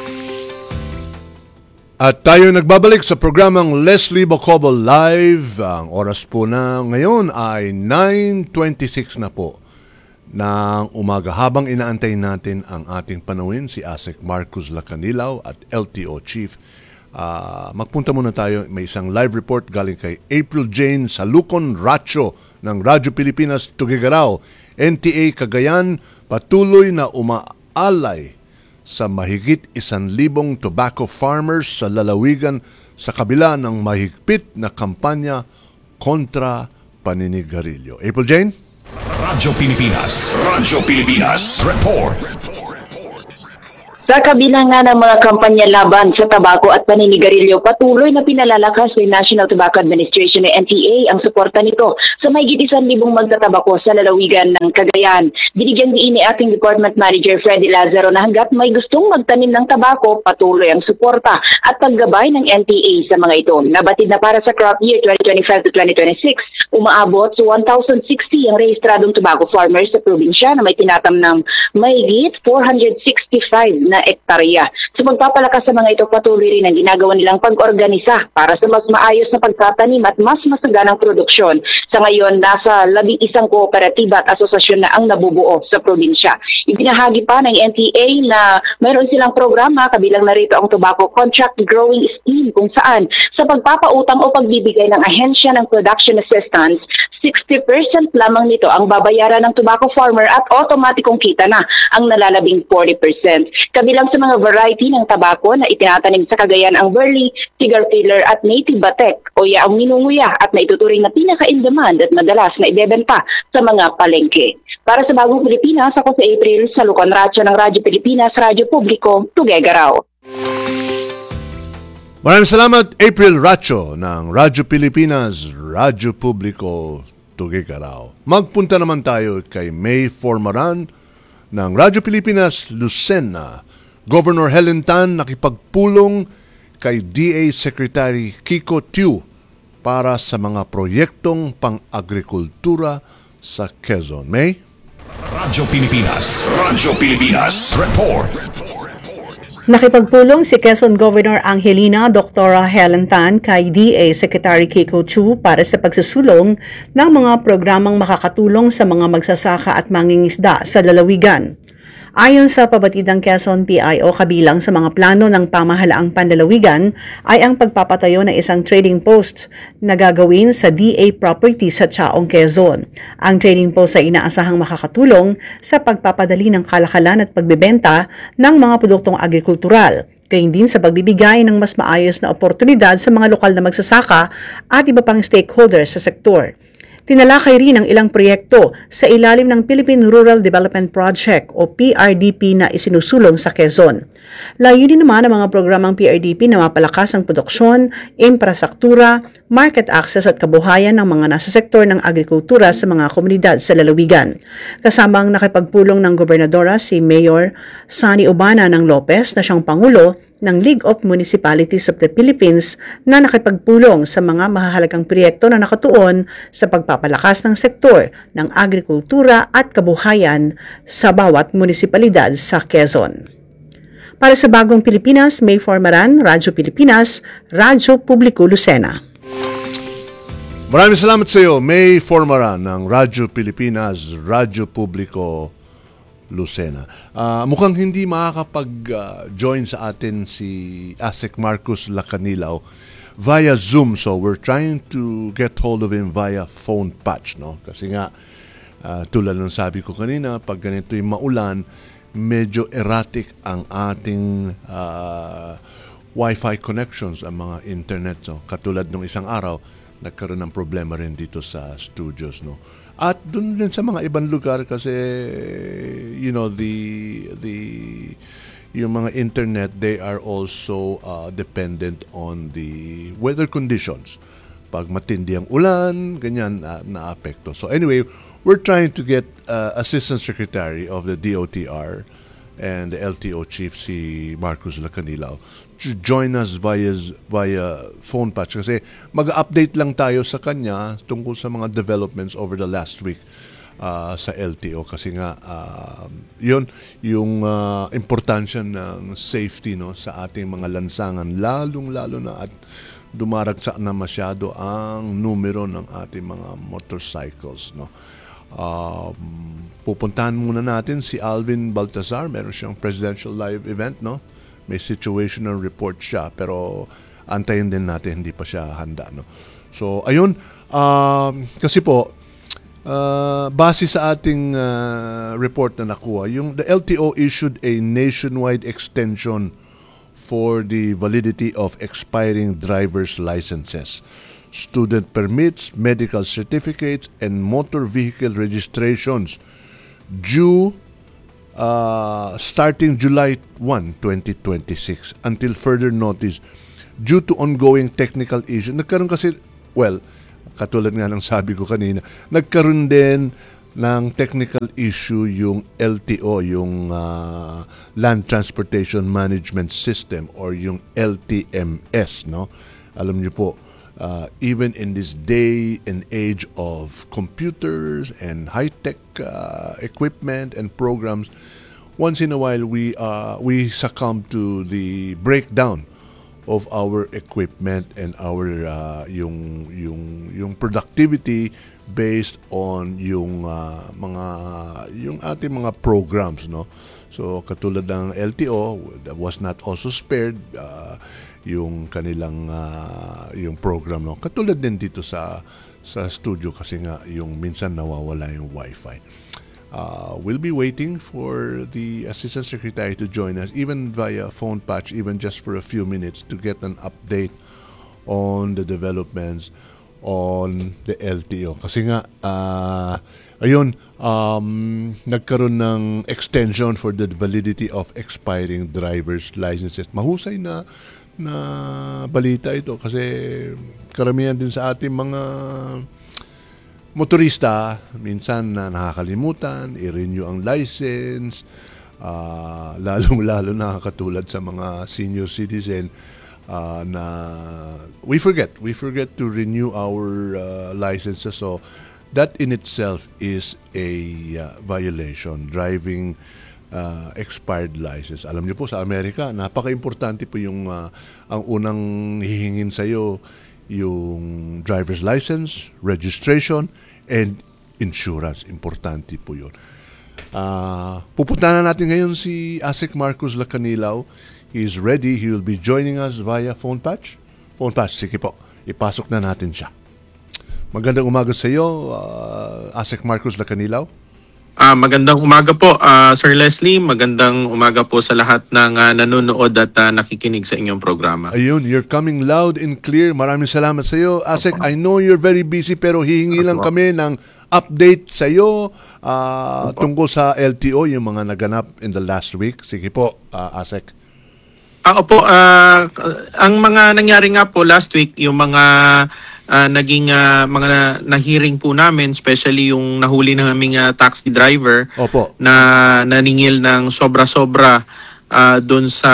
At tayo nagbabalik sa programang Leslie Bocobo Live. Ang oras po na ngayon ay 9:26 na po ng umaga, habang inaantay natin ang ating panawin si ASEC Marcos Lacanilaw at LTO Chief. Magpunta muna tayo, may isang live report galing kay April Jane Salucon Racho ng Radyo Pilipinas Tugigaraw. NTA Cagayan patuloy na umaalay sa mahigit 1,000 tobacco farmers sa lalawigan sa kabila ng mahigpit na kampanya kontra paninigarilyo. April Jane? Radyo Pilipinas. Radyo Pilipinas. Report. Sa kabila nga ng mga kampanya laban sa tabako at paninigarilyo, patuloy na pinalalakas ng National Tobacco Administration ng NTA ang suporta nito sa mahigit 1,000 magtatabako sa lalawigan ng Cagayan. Binigyan din ni Acting Department Manager Freddy Lazaro na hanggat may gustong magtanim ng tabako, patuloy ang suporta at paggabay ng NTA sa mga ito. Nabatid na para sa crop year 2025 to 2026, umaabot sa 1,060 ang rehistradong tobacco farmers sa probinsya na may tinatam ng mahigit 465 na ektarya. Sa pagpapalakas sa mga ito, patuloy rin ang ginagawa nilang pag-organisa para sa mas maayos na pagtatanim at mas masaganang produksyon. Sa ngayon, nasa 11 kooperatiba at asosasyon na ang nabubuo sa probinsya. Ibinahagi pa ng NTA na mayroon silang programa, kabilang na rito ang Tobacco Contract Growing Scheme, kung saan sa pagpapautang o pagbibigay ng ahensya ng production assistance, 60% lamang nito ang babayaran ng tobacco farmer at otomatikong kita na ang nalalabing 40%. Kabilang sa mga variety ng tabako na itinatanim sa Cagayan ang Burley, Cigar Filler at Native Batek o yaong minunguya at naituturing na pinaka-in-demand at madalas na ibebenta sa mga palengke. Para sa Bagong Pilipinas, ako si April sa Lucon Racho ng Radyo Pilipinas, Radyo Publiko, Tuguegarao. Maraming salamat, April Racho ng Radyo Pilipinas, Radyo Publiko, Tuguegarao. Magpunta naman tayo kay May Formaran ng Radyo Pilipinas, Lucena. Governor Helen Tan nakipagpulong kay DA Secretary Kiko Tiu para sa mga proyektong pang-agrikultura sa Quezon. May? Radyo Pilipinas. Radyo Pilipinas. Report. Nakipagpulong si Quezon Governor Angelina Dr. Helen Tan kay DA Secretary Kiko Chu para sa pagsusulong ng mga programang makakatulong sa mga magsasaka at mangingisda sa lalawigan. Ayon sa pabatidang Quezon PIO, kabilang sa mga plano ng pamahalaang panlalawigan ay ang pagpapatayo ng isang trading post na gagawin sa DA property sa Chaong, Quezon. Ang trading post ay inaasahang makakatulong sa pagpapadali ng kalakalan at pagbebenta ng mga produktong agrikultural, gayon din sa pagbibigay ng mas maayos na oportunidad sa mga lokal na magsasaka at iba pang stakeholders sa sektor. Tinalakay rin ang ilang proyekto sa ilalim ng Philippine Rural Development Project o PRDP na isinusulong sa Quezon. Layunin naman ang mga programang PRDP na mapalakas ang produksyon, infrastruktura, market access at kabuhayan ng mga nasa sektor ng agrikultura sa mga komunidad sa lalawigan. Kasamang nakipagpulong ng gobernadora si Mayor Sani Ubana ng Lopez na siyang Pangulo ng League of Municipalities of the Philippines na nakipagpulong sa mga mahahalagang proyekto na nakatuon sa pagpapalakas ng sektor ng agrikultura at kabuhayan sa bawat munisipalidad sa Quezon. Para sa Bagong Pilipinas, May Formaran, Radyo Pilipinas, Radyo Publiko, Lucena. Maraming salamat sa iyo, May Formaran ng Radyo Pilipinas, Radyo Publiko, Lucena. Mukhang hindi makakapag-join sa atin si Asek Marcus Lacanilaw via Zoom. So we're trying to get hold of him via phone patch. No? Kasi nga, tulad ng sabi ko kanina, pag ganito yung maulan, medyo erratic ang ating Wi-Fi connections, ang mga internet. So, katulad ng isang araw, nagkaroon ng problema rin dito sa studios. No? At dun din sa mga ibang lugar kasi you know yung mga internet, they are also dependent on the weather conditions. Pag matindi ang ulan, ganyan na-apekto. So anyway, we're trying to get Assistant Secretary of the DOTR and the LTO Chief si Marcus Lacanilaw to join us via phone patch kasi mag-update lang tayo sa kanya tungkol sa mga developments over the last week sa LTO kasi nga yun yung importansya ng safety no sa ating mga lansangan lalong-lalo na at dumaragsak na masyado ang numero ng ating mga motorcycles no. Pupuntahan muna natin si Alvin Baltazar. Meron siyang presidential live event, no? May situational report siya, pero antayin din natin, hindi pa siya handa, no? So, ayun, kasi po, base sa ating report na nakuha, the LTO issued a nationwide extension for the validity of expiring driver's licenses. student permits, medical certificates, and motor vehicle registrations due starting July 1, 2026 until further notice due to ongoing technical issues. Nagkaroon kasi, katulad nga ng sabi ko kanina, nagkaroon din ng technical issue yung LTO, yung Land Transportation Management System or yung LTMS, no? Alam niyo po, even in this day and age of computers and high-tech equipment and programs, once in a while we succumb to the breakdown of our equipment and our yung productivity based on yung ating mga programs, no. So katulad ng LTO that was not also spared yung kanilang yung program, no. Katulad din dito sa studio kasi nga yung minsan nawawala yung wifi. We'll be waiting for the Assistant Secretary to join us, even via phone patch, even just for a few minutes, to get an update on the developments on the LTO. Kasi nga, nagkaroon ng extension for the validity of expiring driver's licenses. Mahusay na balita ito kasi karamihan din sa ating mga motorista, minsan na nakakalimutan, i-renew ang license, lalong-lalo na katulad sa mga senior citizen na we forget to renew our licenses. So that in itself is a violation, driving expired license. Alam niyo po sa Amerika, napaka-importante po yung ang unang hihingin sa iyo yung driver's license, registration, and insurance. Importante po yun. Pupuntahan na natin ngayon si ASEC Marcos Lacanilaw. He is ready. He will be joining us via phone patch. Phone patch, sige po. Ipasok na natin siya. Magandang umaga sa iyo, ASEC Marcos Lacanilaw. Magandang umaga po, Sir Leslie. Magandang umaga po sa lahat ng nanonood at nakikinig sa inyong programa. Ayun, you're coming loud and clear. Maraming salamat sa iyo. ASEC, I know you're very busy pero hihingi lang kami ng update sa iyo tungkol sa LTO, yung mga naganap in the last week. Sige po, ASEC. Opo, ang mga nangyari nga po last week, yung mga naging mga na-hearing po namin, especially yung nahuli ng aming taxi driver. Opo. Na naningil ng sobra-sobra doon sa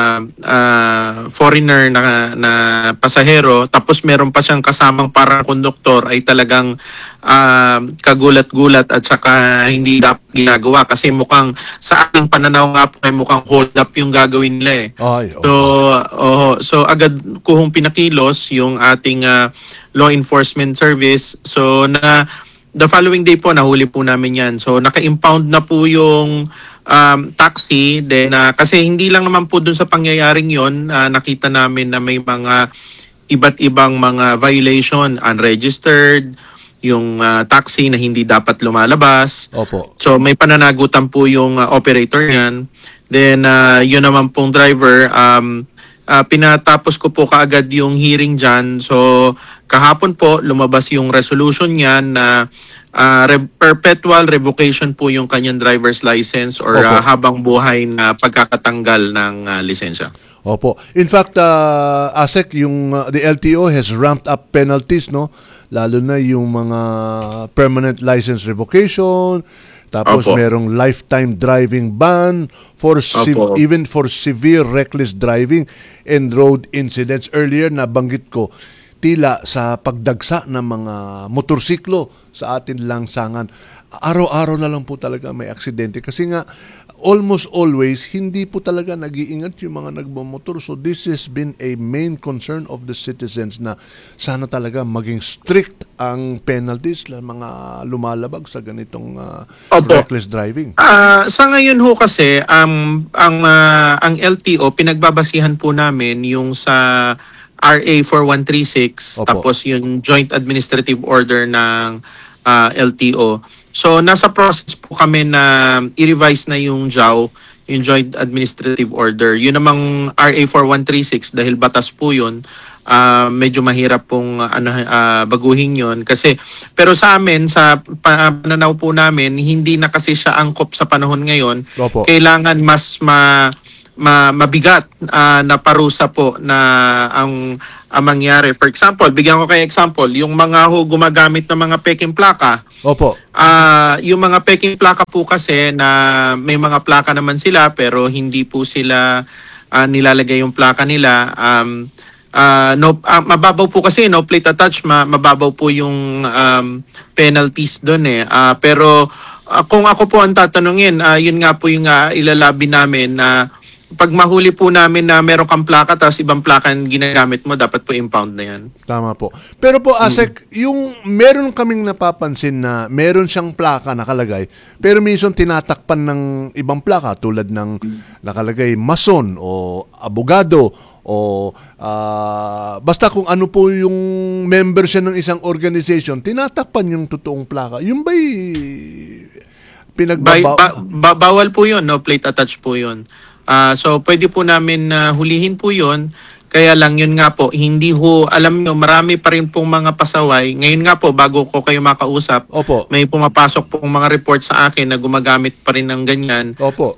foreigner na pasahero, tapos meron pa siyang kasamang parang konduktor, ay talagang kagulat-gulat at saka hindi dapat ginagawa kasi mukhang sa ating pananaw nga po ay mukhang hold up yung gagawin nila So agad kuhong pinakilos yung ating law enforcement service. So na the following day po nahuli po namin yan. So naka-impound na po yung taxi. Then kasi hindi lang naman po dun sa pangyayaring yon, nakita namin na may mga iba't ibang mga violation, unregistered, yung taxi na hindi dapat lumalabas. Opo. So may pananagutan po yung operator niyan. Then yun naman pong driver, pinatapos ko po kaagad yung hearing dyan. So kahapon po lumabas yung resolution niyan na perpetual revocation po yung kanyang driver's license or habang buhay na pagkakatanggal ng lisensya. Opo. In fact, ASEC, yung the LTO has ramped up penalties, no? Lalo na yung mga permanent license revocation, tapos merong lifetime driving ban for even for severe reckless driving and road incidents. Earlier nabanggit ko, tila sa pagdagsa ng mga motorsiklo sa atin langsangan, araw-araw na lang po talaga may aksidente kasi nga almost always hindi po talaga nag-iingat yung mga nagmamotor. So this has been a main concern of the citizens na sana talaga maging strict ang penalties sa mga lumalabag sa ganitong reckless driving. Sa ngayon ho kasi ang LTO pinagbabasihan po namin yung sa RA 4136 tapos yung Joint Administrative Order ng LTO. So nasa process po kami na i-revise na yung JAO, yung Joint Administrative Order. Yun namang RA 4136 dahil batas po yun. Medyo mahirap pong baguhin yon kasi pero sa amin sa pananaw po namin hindi na kasi siya angkop sa panahon ngayon. Opo. Kailangan mas mabigat na parusa po na ang mangyari. For example, bigyan ko kayo example, yung mga gumagamit ng mga peking plaka. Opo. Yung mga peking plaka po kasi na may mga plaka naman sila pero hindi po sila nilalagay yung plaka nila. Mababaw po kasi no plate attach, mababaw po yung penalties doon pero kung ako po ang tatanungin, yun nga po yung ilalabi namin na pag mahuli po namin na meron kang plaka tapos ibang plaka ang ginagamit mo, dapat po impound na yan. Tama po. Pero po, Asek, yung meron kaming napapansin na meron siyang plaka nakalagay, pero minsan tinatakpan ng ibang plaka tulad ng nakalagay mason o abogado o basta kung ano po yung member siya ng isang organization, tinatakpan yung totoong plaka. Yung ba'y bawal po yun, no? Plate attach po yun. So pwede po namin hulihin po yun. Kaya lang yun nga po, hindi ho, alam nyo, marami pa rin pong mga pasaway. Ngayon nga po, bago ko kayo makausap, Opo. may pumapasok pong mga report sa akin na gumagamit pa rin ng ganyan. Opo.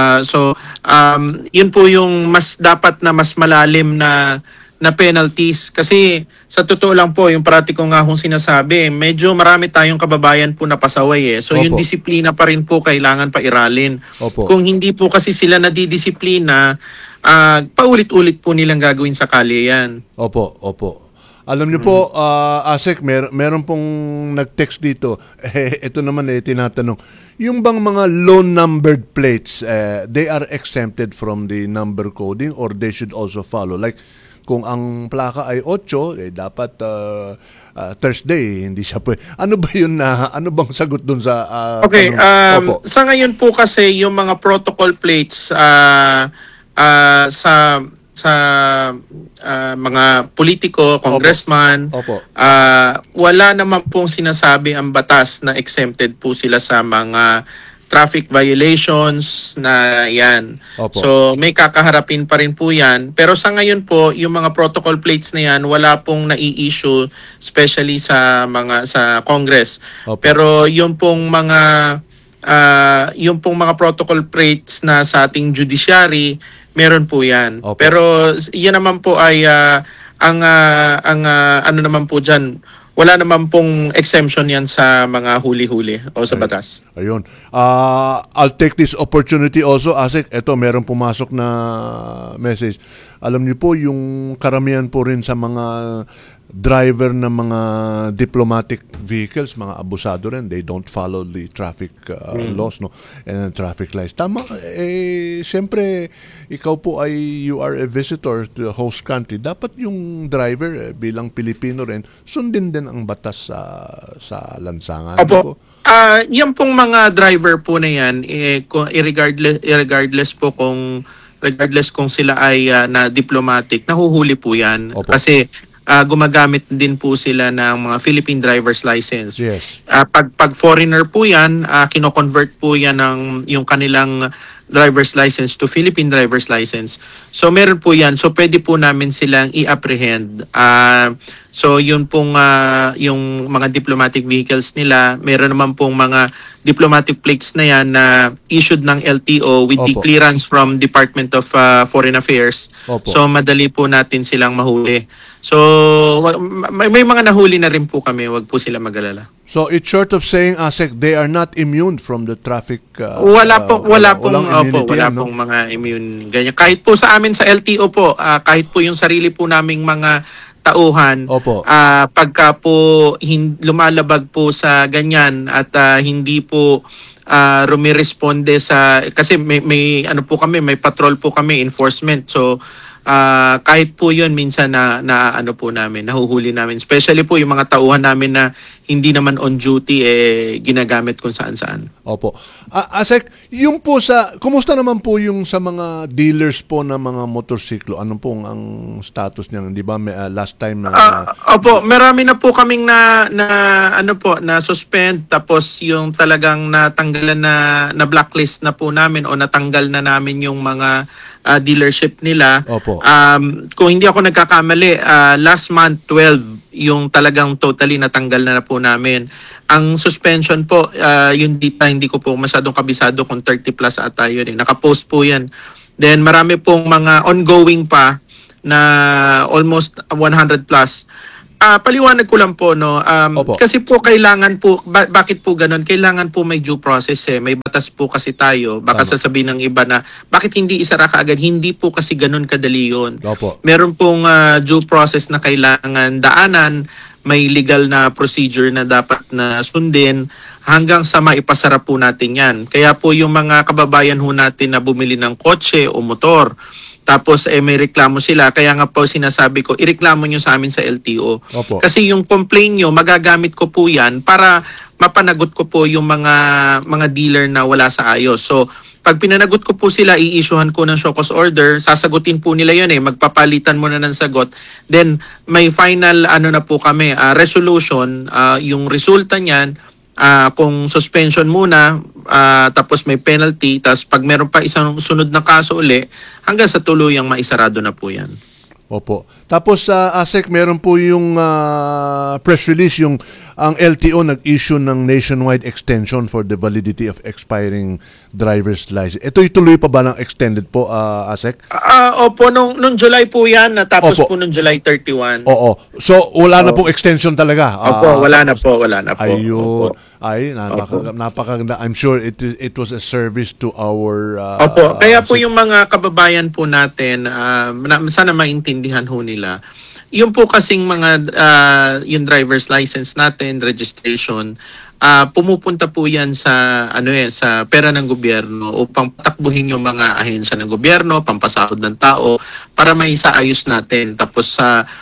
Yun po yung dapat na mas malalim na penalties. Kasi sa totoo lang po, yung parati ko nga kung sinasabi, medyo marami tayong kababayan po na pasaway So yung disiplina pa rin po kailangan pa iralin. Opo. Kung hindi po kasi sila nadidisiplina, paulit-ulit po nilang gagawin sa kalye yan. Opo. Alam niyo po, Asek, meron pong nag-text dito. Ito naman tinatanong. Yung bang mga low-numbered plates, they are exempted from the number coding or they should also follow? Like, kung ang plaka ay 8, dapat Thursday, hindi siya pwede. Ano ba yun ano bang sagot dun sa Okay, sa ngayon po kasi yung mga protocol plates sa mga politiko, congressman, wala naman pong sinasabi ang batas na exempted po sila sa mga traffic violations na yan. So may kakaharapin pa rin po yan. Pero sa ngayon po, yung mga protocol plates na yan, wala pong nai-issue, especially sa Congress. Pero yung pong mga protocol plates na sa ating judiciary, meron po yan. Pero yan naman po ay ano naman po dyan, wala naman pong exemption yan sa mga huli-huli o sa batas. Ayun. I'll take this opportunity also, Asek. Ito, meron pumasok na message. Alam niyo po, yung karamihan po rin sa mga driver ng mga diplomatic vehicles, mga abusado rin. They don't follow the traffic laws, no? And traffic lights. Tama, siyempre, ikaw po you are a visitor to the host country. Dapat yung driver, bilang Pilipino rin, sundin din ang batas sa lansangan. Opo. Yan pong mga driver po na yan, regardless kung sila ay na diplomatic, nahuhuli po yan. Kasi gumagamit din po sila ng mga Philippine driver's license. Yes. Pag foreigner po yan, kino-convert po yan yung kanilang driver's license to Philippine driver's license. So meron po yan. So pwede po namin silang i-apprehend. So yun pong yung mga diplomatic vehicles nila, meron naman pong mga diplomatic plates na yan na issued ng LTO with the clearance from Department of Foreign Affairs. So madali po natin silang mahuli. So may mga nahuli na rin po kami, wag po sila mag-alala. So it's short of saying, Asek, they are not immune from the traffic. Wala pong mga immune ganyan. Kahit po sa amin sa LTO po, kahit po yung sarili po naming mga tauhan, pagka po lumalabag po sa ganyan at hindi po rumiresponde kasi may ano po kami, may patrol po kami, enforcement. So kahit po yun minsan na ano po namin, nahuhuli namin. Especially po yung mga tauhan namin na hindi naman on duty, ginagamit kung saan-saan. Opo. Asek, yung po kumusta naman po yung sa mga dealers po ng mga motorsiklo? Ano po ang status niyan? Di ba last time na... Opo, marami na po kaming na suspend, tapos yung talagang natanggalan na blacklist na po namin o natanggal na namin yung mga dealership nila. Opo. Kung hindi ako nagkakamali, last month 12 yung talagang totally natanggal na po namin. Ang suspension po, yung data hindi ko po masyadong kabisado kung 30 plus ata yun. Nakapost po yan. Then marami pong mga ongoing pa na almost 100 plus. Paliwanag ko lang po, no, kasi po kailangan po, bakit po ganun? Kailangan po may due process may batas po kasi tayo. Baka sasabihin ng iba na, bakit hindi isara kaagad? Hindi po kasi ganun kadali yun. Meron pong due process na kailangan daanan, may legal na procedure na dapat na sundin hanggang sa maipasara po natin yan. Kaya po yung mga kababayan ho natin na bumili ng kotse o motor, tapos may reklamo sila, kaya nga po sinasabi ko, ireklamo nyo sa amin sa LTO. Opo. Kasi yung complaint nyo, magagamit ko po yan para mapanagot ko po yung mga dealer na wala sa ayos. So, pag pinanagot ko po sila, i-issuehan ko ng show cause order, sasagutin po nila yun magpapalitan muna ng sagot. Then, may final na po kami, resolution, yung resulta niyan, kung suspension muna, tapos may penalty, tapos pag meron pa isang sunod na kaso uli, hanggang sa tuluyang maisarado na po yan. Opo. Tapos ASEC, meron po yung press release, ang LTO nag-issue ng nationwide extension for the validity of expiring driver's license. Ito ituloy pa ba ng extended po, ASEC? Opo, nung July po yan, natapos po nung July 31. Oo. So, wala na pong extension talaga? Opo, wala na po. Ayun. Ay, napakaganda. I'm sure it was a service to our... Opo, kaya po yung mga kababayan po natin, sana maintindihan ho nila. Yung po kasing mga yung driver's license natin, registration, pumupunta po yan sa sa pera ng gobyerno upang patakbuhin yung mga ahensya ng gobyerno, pampasahod ng tao para maisaayos natin. Tapos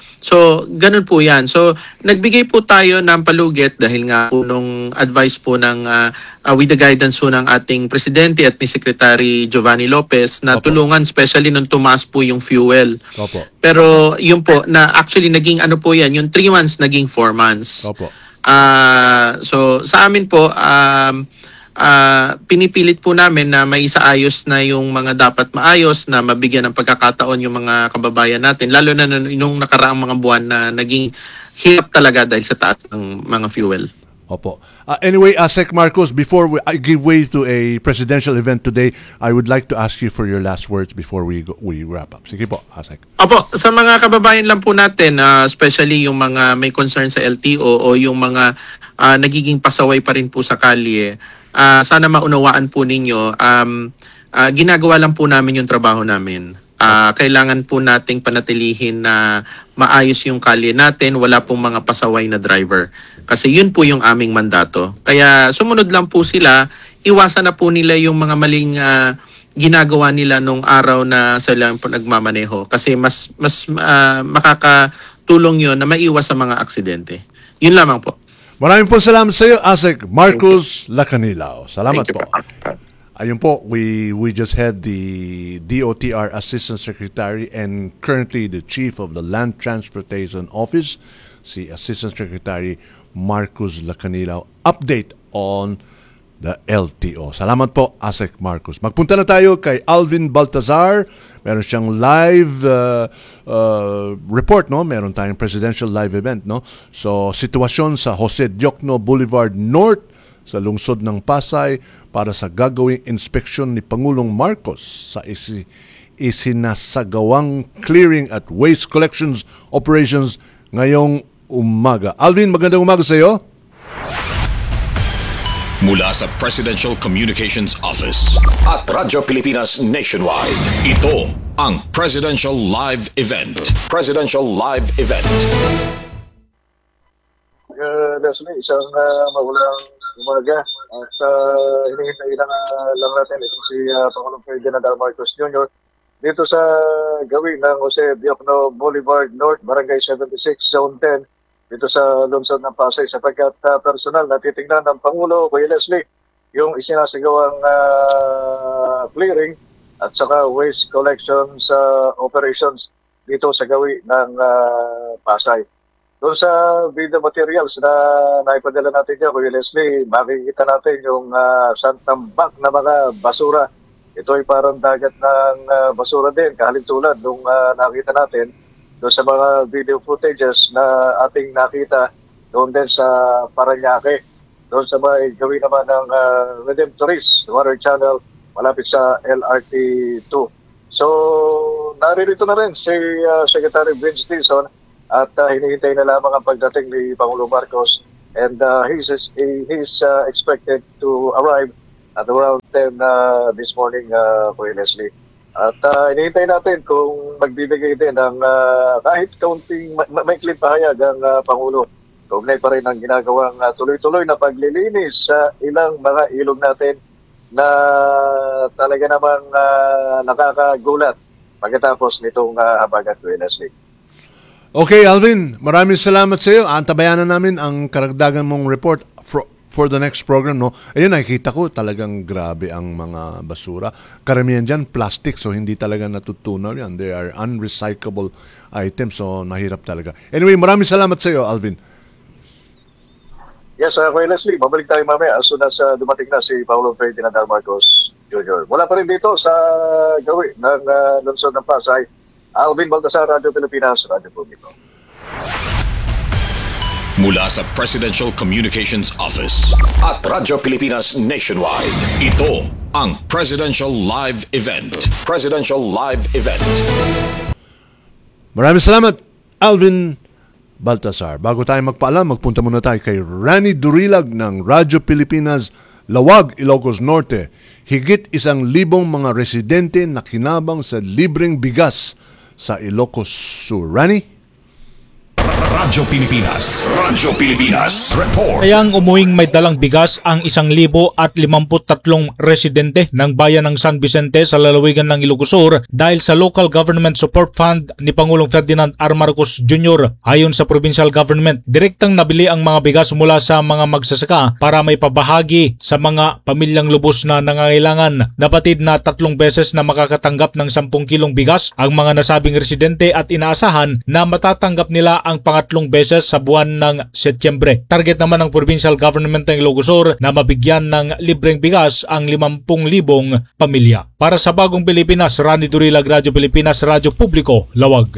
so ganun po yan. So nagbigay po tayo ng palugit dahil nga po nung advice po ng with the guidance po ng ating presidente at ni Secretary Giovanni Lopez na tulungan, especially nung tumaas po yung fuel. Opo. Pero yun po na actually naging po yan, yung 3 months naging 4 months. Opo. So sa amin po pinipilit po namin na may isaayos na yung mga dapat maayos, na mabigyan ng pagkakataon yung mga kababayan natin, lalo na nung nakaraang mga buwan na naging hirap talaga dahil sa taas ng mga fuel. Opo. Anyway, Sec Marcos, before I give way to a presidential event today, I would like to ask you for your last words before we wrap up. Sige po, Sec. Opo, sa mga kababayan lang po natin, especially yung mga may concern sa LTO o yung mga nagiging pasaway pa rin po sa kalye, sana maunawaan po ninyo, ginagawa lang po namin yung trabaho namin. Kailangan po nating panatilihin na maayos yung kalye natin, wala pong mga pasaway na driver. Kasi yun po yung aming mandato. Kaya sumunod lang po sila, iwasan na po nila yung mga maling ginagawa nila nung araw na sila po nagmamaneho. Kasi mas makakatulong yun na maiwas sa mga aksidente. Yun lamang po. Maraming po salamat sa iyo, Sec Marcos Lacanilao. Salamat po. Ayun po, we just had the DOTR Assistant Secretary and currently the Chief of the Land Transportation Office, si Assistant Secretary Marcos Lacanilao. Update on the LTO. Salamat po, Sec Marcos. Magpunta na tayo kay Alvin Baltazar. Meron siyang live report, no? Meron tayong presidential live event, no? So, sitwasyon sa Jose Diokno Boulevard North sa lungsod ng Pasay para sa gagawing inspeksyon ni Pangulong Marcos sa isinasagawang clearing at waste collections operations ngayong umaga. Alvin, magandang umaga sa iyo. Mula sa Presidential Communications Office at Radyo Pilipinas Nationwide, ito ang Presidential Live Event. Presidential Live Event. Leslie, isang magulang umaga at hinihintay lang natin itong si Pangulong Ferdinand R. Marcos Jr. dito sa gawin ng Jose Diokno Boulevard North, Barangay 76, Zone 10, dito sa lungsod ng Pasay, sapagkat personal na titingnan ng Pangulo, Kuya Leslie, yung isinasagawang clearing at saka waste collections operations dito sa gawi ng Pasay. Doon sa video materials na naipadala natin dyan, Kuya Leslie, makikita natin yung santambak na mga basura. Ito ay parang dagat ng basura din, kahalintulad nung nakita natin doon sa mga video footages na ating nakita doon din sa Parañaque. Doon sa mga gawin naman ng Redemptorist Water Channel malapit sa LRT2. So, naririto na rin si Secretary Vince Dizon at hinihintay na lamang ang pagdating ni Pangulo Marcos, and he's expected to arrive at around 10 this morning, Kuya Leslie. At hinihintay natin kung magbibigay din ng kahit kaunting maikling pahayag ang Pangulo. Kaugnay pa rin ang ginagawang tuloy-tuloy na paglilinis sa ilang mga ilog natin na talaga namang nakakagulat pagkatapos nitong habagat, Kuya Leslie. Okay, Alvin, maraming salamat sa iyo. Antabayanan namin ang karagdagan mong report for the next program, no? Ayun, nakikita ko talagang grabe ang mga basura. Karamihan dyan, plastic, so hindi talaga natutunaw yan. They are unrecyclable items, so mahirap talaga. Anyway, maraming salamat sa iyo, Alvin. Yes, Kuya Leslie, babalik tayo mamaya as soon as dumating na si Paulo Ferdinand R. Marcos Jr. Mula pa rin dito sa gawi ng lungsod ng Pasay, Alvin Baltasar, Radyo Pilipinas, Radyo Publiko. Mula sa Presidential Communications Office at Radyo Pilipinas Nationwide, ito ang Presidential Live Event. Presidential Live Event. Maraming salamat, Alvin Baltasar. Bago tayo magpaalam, magpunta muna tayo kay Rani Durilag ng Radyo Pilipinas, Lawag, Ilocos Norte. Higit 1,000 mga residente na kinabang sa libreng bigas sa Ilocos Sur. Rani? Radyo Pilipinas. Radyo Pilipinas. Report. Kayang umuwing may dalang bigas ang 1,053 residente ng bayan ng San Vicente sa lalawigan ng Ilocos Sur dahil sa Local Government Support Fund ni Pangulong Ferdinand R. Marcos Jr. Ayon sa provincial government, direktang nabili ang mga bigas mula sa mga magsasaka para may pabahagi sa mga pamilyang lubos na nangangailangan. Napatid na 3 beses na makakatanggap ng 10 kilong bigas ang mga nasabing residente at inaasahan na matatanggap nila ang pangatlong beses sa buwan ng Setyembre. Target naman ng provincial government ng Ilocos Sur na mabigyan ng libreng bigas ang 50,000 pamilya. Para sa Bagong Pilipinas, Rani Durilag, Radyo Pilipinas, Radyo Publiko, Lawag.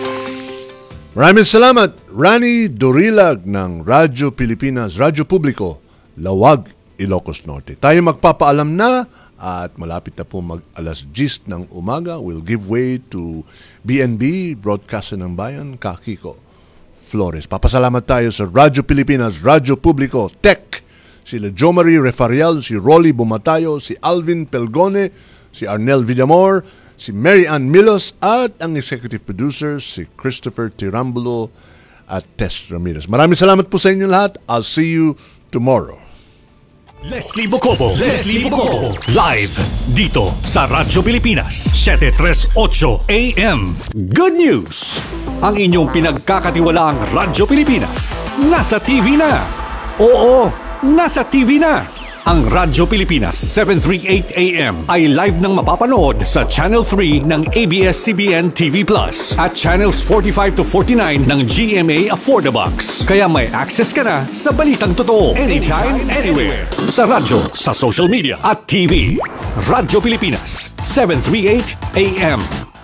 Maraming salamat, Rani Durilag ng Radyo Pilipinas, Radyo Publiko, Lawag, Ilocos Norte. Tayo magpapaalam na at malapit na po mag-alas 10 ng umaga. We'll give way to BNB, Broadcaster ng Bayan, Kakiko Flores. Papasalamat tayo sa Radyo Pilipinas, Radyo Publiko, Tech, sila Jo Marie Refarial, si Rolly Bumatayo, si Alvin Pelgone, si Arnel Villamor, si Mary Ann Milos, at ang executive producer, si Christopher Tirambulo at Tess Ramirez. Maraming salamat po sa inyo lahat. I'll see you tomorrow. Leslie Bocobo, live dito sa Radyo Pilipinas, 738 AM. Good news! Ang inyong pinagkakatiwalaang Radyo Pilipinas, nasa TV na. Oo, nasa TV na. Ang Radyo Pilipinas 738 AM ay live nang mapapanood sa Channel 3 ng ABS-CBN TV Plus at Channels 45 to 49 ng GMA Affordabox. Kaya may access ka na sa balitang totoo anytime, anywhere. Sa radyo, sa social media at TV. Radyo Pilipinas 738 AM.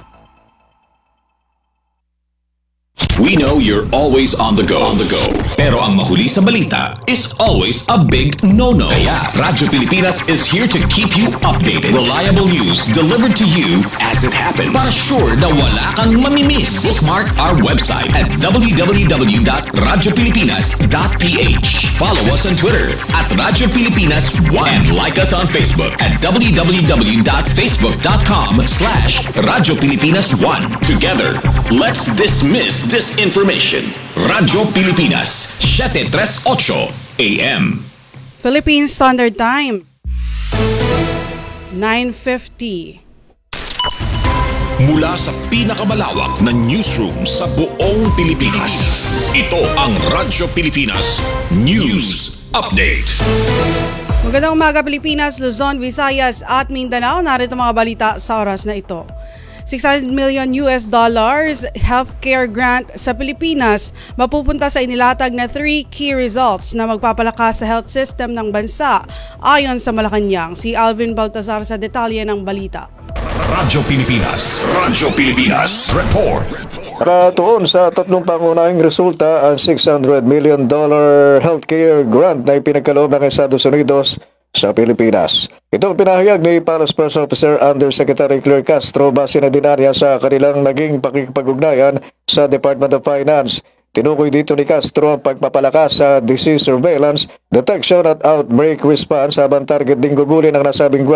We know you're always on the go. Pero ang mahuli sa balita is always a big no-no. Kaya Radyo Pilipinas is here to keep you updated. Reliable news delivered to you as it happens. Para sure na wala kang mamimiss. Bookmark our website at www.radiopilipinas.ph. Follow us on Twitter at Radyo Pilipinas 1 and like us on Facebook at www.facebook.com/Radyo Pilipinas 1. Together, let's dismiss disinformation. Radyo Pilipinas, 738 AM. Philippine Standard Time, 9:50. Mula sa pinakamalawak na newsroom sa buong Pilipinas. Ito ang Radyo Pilipinas News Update. Magandang umaga Pilipinas, Luzon, Visayas at Mindanao. Narito mga balita sa oras na ito. $600 million healthcare grant sa Pilipinas mapupunta sa inilatag na 3 key results na magpapalakas sa health system ng bansa ayon sa Malacanang. Si Alvin Baltazar sa detalye ng balita. Radyo Pilipinas Report. Nakatuon sa tatlong pangunahing resulta ang $600 million healthcare grant na ipinagkaloob ng Estados Unidos sa Pilipinas. Ito ang pinahayag ni Palace Press Officer Undersecretary Claire Castro base na dinarya sa kanilang naging pakikipag-ugnayan sa Department of Finance. Tinukoy dito ni Castro ang pagpapalakas sa disease surveillance, detection at outbreak response habang target ding gugulin ang nasabing